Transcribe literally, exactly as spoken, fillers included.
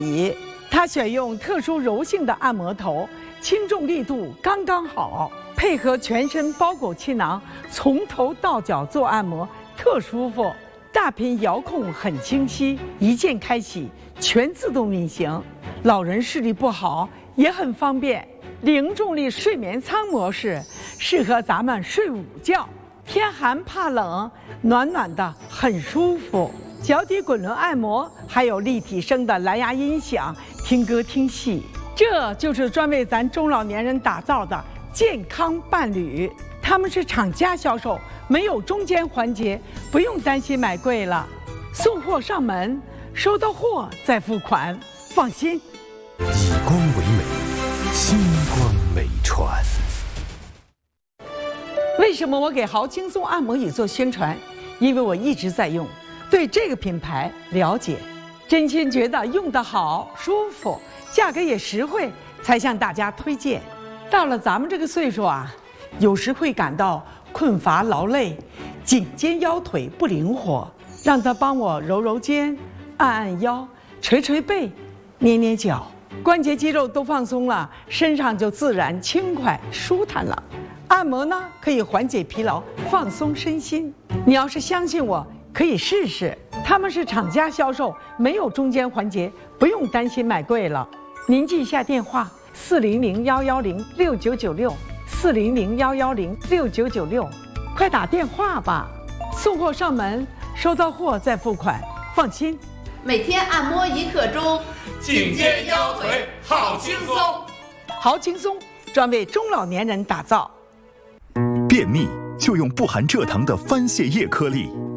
它选用特殊柔性的按摩头，轻重力度刚刚好，配合全身包裹气囊，从头到脚做按摩，特舒服。大屏遥控很清晰，一键开启，全自动运行。老人视力不好也很方便。零重力睡眠舱模式适合咱们睡午觉，天寒怕冷，暖暖的很舒服。脚底滚轮按摩，还有立体声的蓝牙音响，听歌听戏。这就是专为咱中老年人打造的健康伴侣。他们是厂家销售，没有中间环节，不用担心买贵了。送货上门，收到货再付款，放心。 以光为美，星光美传。 为什么我给豪轻松按摩椅做宣传？因为我一直在用。对这个品牌了解，真心觉得用得好、舒服，价格也实惠，才向大家推荐。到了咱们这个岁数啊，有时会感到困乏劳累，颈肩腰腿不灵活，让他帮我揉揉肩、按按腰、捶捶背、捏捏脚，关节肌肉都放松了，身上就自然轻快舒坦了。按摩呢，可以缓解疲劳，放松身心。你要是相信我，可以试试，他们是厂家销售，没有中间环节，不用担心买贵了。您记一下电话：四零零幺幺零六九九六，四零零幺幺零六九九六，快打电话吧！送货上门，收到货再付款，放心。 每天按摩一刻钟， 颈肩腰腿好轻松， 好轻松，专为中老年人打造。 便秘就用不含蔗糖的番泻叶颗粒。